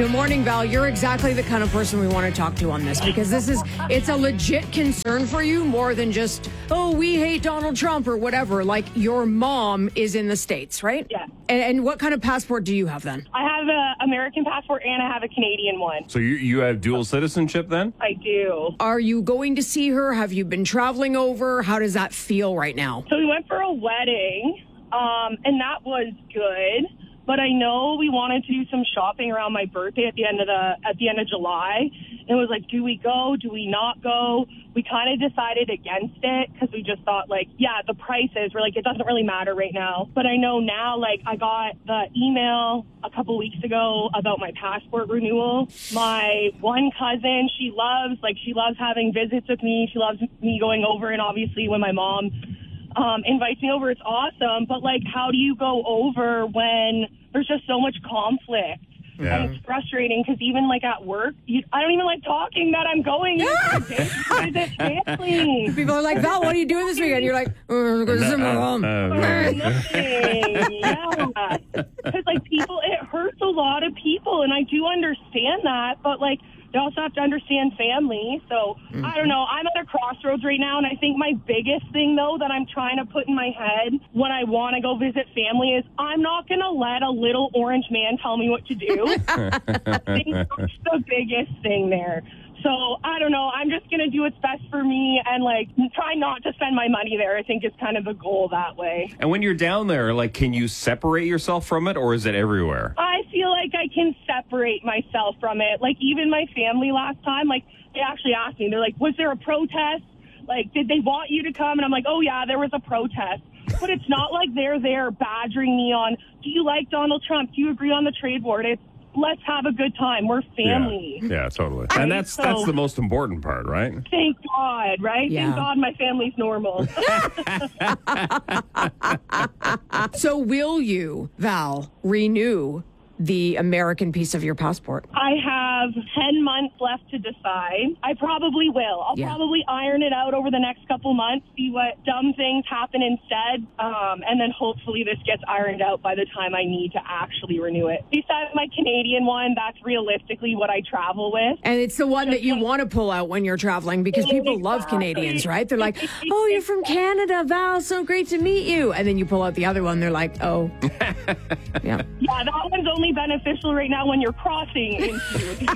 Good morning, Val. You're exactly the kind of person we want to talk to on this because it's a legit concern for you more than just, oh, we hate Donald Trump or whatever. Like, your mom is in the States, right? Yeah. And what kind of passport do you have then? I have an American passport and I have a Canadian one. So you have dual citizenship then? I do. Are you going to see her? Have you been traveling over? How does that feel right now? So we went for a wedding, and that was good. But I know we wanted to do some shopping around my birthday at the end of July. It was like, do we go? Do we not go? We kind of decided against it because we just thought, like, yeah, the prices. We're like, it doesn't really matter right now. But I know now, like, I got the email a couple weeks ago about my passport renewal. My one cousin, she loves having visits with me. She loves me going over, and obviously when my mom invites me over, it's awesome. But, like, how do you go over when there's just so much conflict? Yeah. And it's frustrating because even, like, at work, I don't even like talking that I'm going to visit family. People are like, Val, what are you doing this weekend? You're like, go to see my mom. Nothing. Yeah. Because, like, it hurts a lot of people, and I do understand that, but, like, they also have to understand family. So, I don't know. I'm at a crossroads right now, and I think my biggest thing, though, that I'm trying to put in my head when I want to go visit family is I'm not going to let a little orange man tell me what to do. I think that's the biggest thing there. So, I don't know. I'm just going to do what's best for me and, like, try not to spend my money there. I think is kind of the goal that way. And when you're down there, like, can you separate yourself from it, or is it everywhere? I feel like I can separate myself from it. Like, even my family last time, like, they actually asked me, they're like, was there a protest? Like, did they want you to come? And I'm like, oh, yeah, there was a protest. But it's not like they're there badgering me on, do you like Donald Trump? Do you agree on the trade war? It's, let's have a good time. We're family. Yeah, totally. And that's the most important part, right? Thank God, right? Yeah. Thank God my family's normal. So will you, Val, renew the American piece of your passport? I have 10 months left to decide. I probably will. I'll probably iron it out over the next couple months, see what dumb things happen instead, and then hopefully this gets ironed out by the time I need to actually renew it. Besides my Canadian one, that's realistically what I travel with. And it's the one that you want to pull out when you're traveling because people love Canadians, right? They're like, oh, you're from Canada, Val, so great to meet you. And then you pull out the other one, they're like, oh. Yeah. Yeah, that one's only beneficial right now when you're crossing into